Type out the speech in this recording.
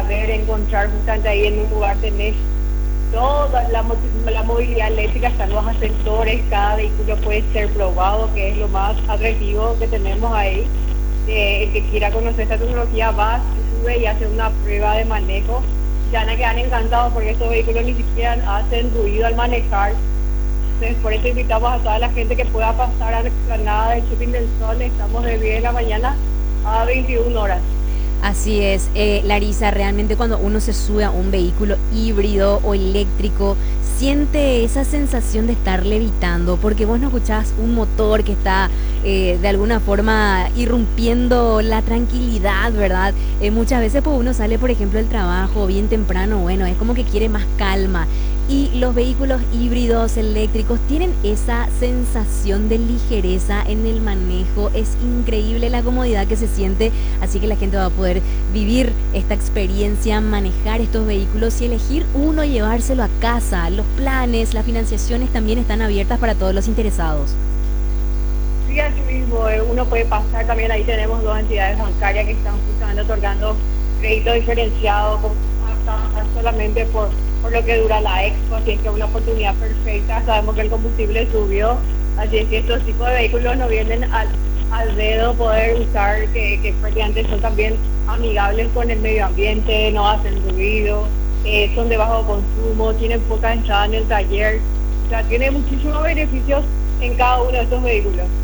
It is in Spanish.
para ver, encontrar justamente ahí en un lugar tenés toda la movilidad eléctrica, están los ascensores, cada vehículo puede ser probado, que es lo más atractivo que tenemos ahí. El que quiera conocer esta tecnología va, se sube y hace una prueba de manejo. Ya van a quedar encantados porque estos vehículos ni siquiera hacen ruido al manejar. Entonces, por eso invitamos a toda la gente que pueda pasar a la explanada del Shopping del Sol. Estamos de 10 de la mañana a 21 horas. Así es, Larisa, realmente cuando uno se sube a un vehículo híbrido o eléctrico, siente esa sensación de estar levitando, porque vos no escuchás un motor que está de alguna forma irrumpiendo la tranquilidad, ¿verdad? Muchas veces pues uno sale, por ejemplo, del trabajo bien temprano, bueno, es como que quiere más calma. Y los vehículos híbridos eléctricos tienen esa sensación de ligereza en el manejo. Es increíble la comodidad que se siente, así que la gente va a poder vivir esta experiencia, manejar estos vehículos y elegir uno y llevárselo a casa. Los planes, las financiaciones también están abiertas para todos los interesados. Sí, así mismo, uno puede pasar también, ahí tenemos dos entidades bancarias que están justamente otorgando crédito diferenciado solamente por lo que dura la expo, así es que es una oportunidad perfecta. Sabemos que el combustible subió, así es que estos tipos de vehículos no vienen al dedo poder usar, que prácticamente son también amigables con el medio ambiente, no hacen ruido, son de bajo consumo, tienen poca entrada en el taller, o sea, tiene muchísimos beneficios en cada uno de estos vehículos.